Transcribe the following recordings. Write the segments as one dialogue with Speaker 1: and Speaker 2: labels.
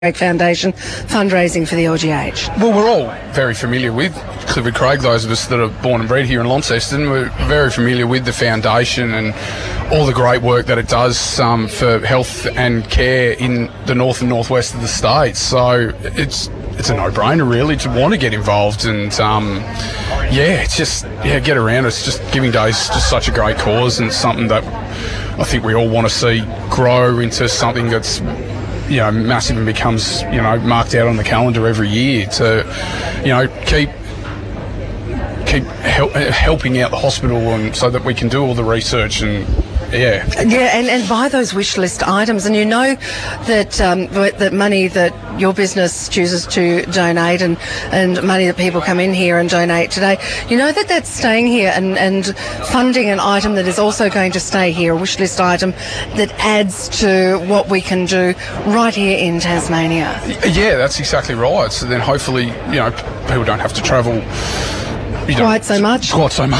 Speaker 1: Foundation fundraising for the LGH.
Speaker 2: Well, we're all very familiar with Clifford Craig. Those of us that are born and bred here in Launceston, we're very familiar with the foundation and all the great work that it does for health and care in the north and northwest of the state. So it's a no-brainer really to want to get involved and get around. It's just Giving Day is just such a great cause and something that I think we all want to see grow into something that's massive and becomes, marked out on the calendar every year to, keep helping out the hospital and so that we can do all the research and and buy those wish list items. And that that money that your business chooses to donate and money that people come in here and donate today, that's staying here and funding an item that is also going to stay here, a wish list item that adds to what we can do right here in Tasmania. Yeah, that's exactly right. So then hopefully, people don't have to travel
Speaker 1: quite so much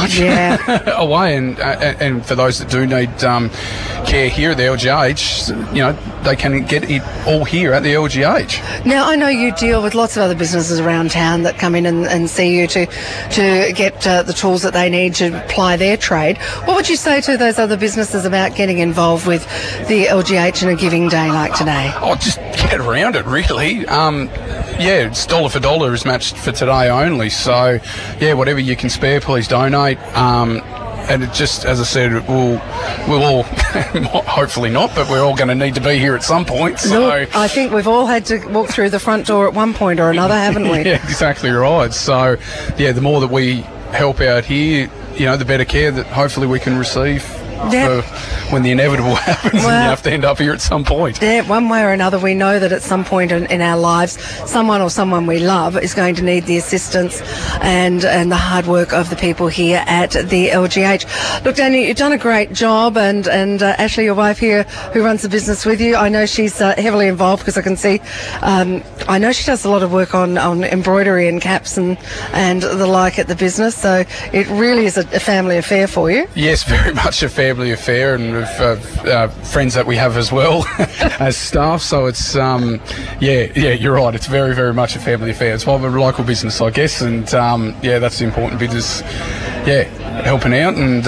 Speaker 2: away, and for those that do need care here at the LGH, they can get it all here at the LGH.
Speaker 1: Now, I know you deal with lots of other businesses around town that come in and see you to get the tools that they need to ply their trade. What would you say to those other businesses about getting involved with the LGH in a Giving Day like today?
Speaker 2: Oh, just get around it, really. It's dollar for dollar is matched for today only. So, whatever you can spare, please donate. And it just, as I said, we'll all, hopefully not, but we're all going to need to be here at some point. So
Speaker 1: I think we've all had to walk through the front door at one point or another, haven't we?
Speaker 2: Yeah, exactly right. So, the more that we help out here, the better care that hopefully we can receive. For when the inevitable happens and you have to end up here at some point.
Speaker 1: Yeah, one way or another, we know that at some point in our lives, someone we love is going to need the assistance and the hard work of the people here at the LGH. Look, Daniel, you've done a great job, and Ashley, your wife here, who runs the business with you, I know she's heavily involved because I can see, I know she does a lot of work on embroidery and caps and the like at the business, so it really is a family affair for you.
Speaker 2: Yes, very much a family affair, and with friends that we have as well as staff, so it's you're right, it's very, very much a family affair. It's why we're a local business, I guess, and that's the important bit is helping out and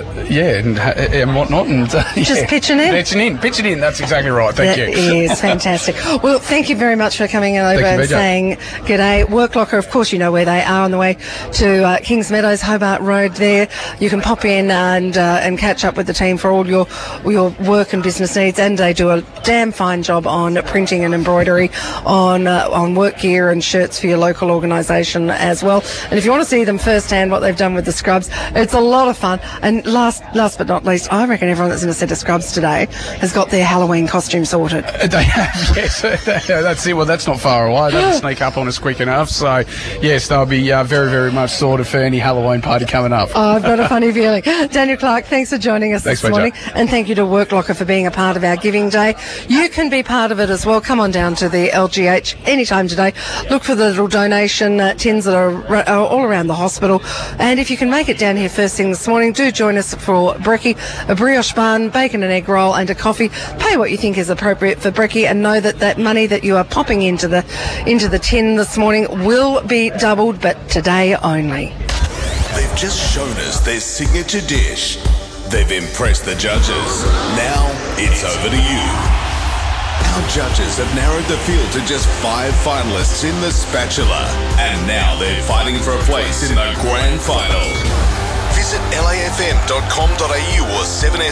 Speaker 2: whatnot, and
Speaker 1: just pitching
Speaker 2: in. That's exactly right. Thank you.
Speaker 1: That is fantastic. Well, thank you very much for coming over and saying g'day. Work Locker, of course, you know where they are on the way to Kings Meadows, Hobart Road. There, you can pop in and catch up with the team for all your work and business needs, and they do a damn fine job on printing and embroidery on work gear and shirts for your local organisation as well. And if you want to see them firsthand, what they've done with the scrubs, it's a lot of fun. And last but not least, I reckon everyone that's in a set of scrubs today has got their Halloween costume sorted.
Speaker 2: They have, yes. That's it. Well, that's not far away. They'll sneak up on us quick enough. So, yes, they'll be very, very much sorted for any Halloween party coming up.
Speaker 1: Oh, I've got a funny feeling. Daniel Clark, thanks for joining us this morning. And thank you to Work Locker for being a part of our Giving Day. You can be part of it as well. Come on down to the LGH anytime today. Look for the little donation tins that are all around the hospital. And if you can make it down here first thing this morning, do join us for brekkie, a brioche bun, bacon and egg roll and a coffee. Pay what you think is appropriate for brekkie, and know that money that you are popping into the tin this morning will be doubled, but today only.
Speaker 3: They've just shown us their signature dish. They've impressed the judges. Now it's over to you. Our judges have narrowed the field to just 5 finalists in the Spatula, and now they're fighting for a place in the grand final. Visit lafm.com.au or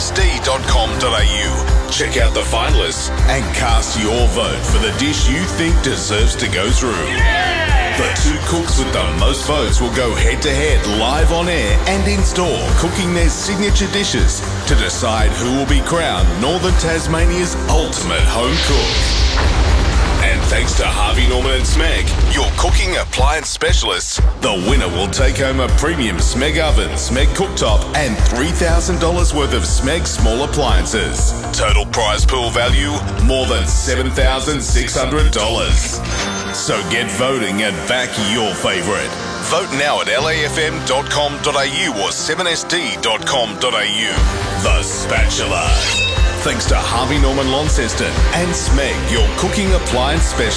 Speaker 3: 7sd.com.au. Check out the finalists and cast your vote for the dish you think deserves to go through. The 2 cooks with the most votes will go head-to-head live on air and in-store, cooking their signature dishes to decide who will be crowned Northern Tasmania's ultimate home cook. And thanks to Harvey Norman and Smeg, your cooking appliance specialists, the winner will take home a premium Smeg oven, Smeg cooktop and $3,000 worth of Smeg small appliances. Total prize pool value, more than $7,600. So get voting and back your favourite. Vote now at lafm.com.au or 7sd.com.au. The Spatula. thanks to Harvey Norman Launceston and Smeg, your cooking appliance specialist.